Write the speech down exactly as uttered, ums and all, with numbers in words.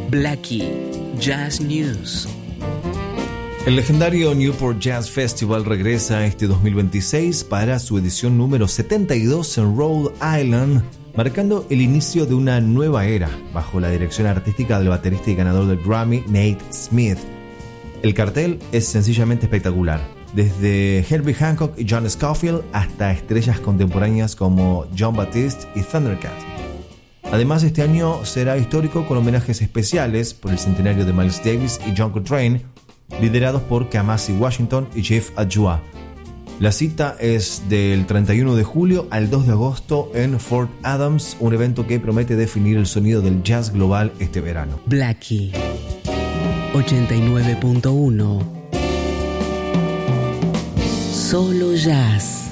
Blackie Jazz News. El legendario Newport Jazz Festival regresa este dos mil veintiséis para su edición número setenta y dos en Rhode Island, marcando el inicio de una nueva era bajo la dirección artística del baterista y ganador del Grammy, Nate Smith. El cartel es sencillamente espectacular, desde Herbie Hancock y John Scofield hasta estrellas contemporáneas como Jon Batiste y Thundercat. Además, este año será histórico con homenajes especiales por el centenario de Miles Davis y John Coltrane, liderados por Kamasi Washington y Jeff Adjoa. La cita es del treinta y uno de julio al dos de agosto en Fort Adams, un evento que promete definir el sonido del jazz global este verano. Blackie ochenta y nueve punto uno. Solo jazz.